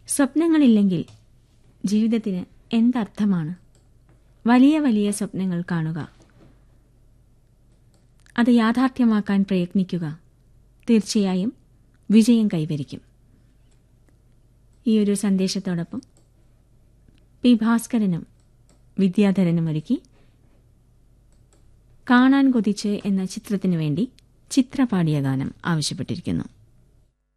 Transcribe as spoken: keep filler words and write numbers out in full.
സ്വപ്നങ്ങളില്ലെങ്കിൽ ജീവിതത്തിന് എന്തർത്ഥമാണ്? വലിയ വലിയ സ്വപ്നങ്ങൾ കാണുക, അത് യാഥാർത്ഥ്യമാക്കാൻ പ്രയത്നിക്കുക. തീർച്ചയായും വിജയം കൈവരിക്കും. ഈ ഒരു സന്ദേശത്തോടൊപ്പം പി ഭാസ്കരനും വിദ്യാധരനും ഒരുക്കി കാണാൻ കൊതിച്ച് എന്ന ചിത്രത്തിനു വേണ്ടി ചിത്ര പാടിയ ഗാനം ആവശ്യപ്പെട്ടിരിക്കുന്നു.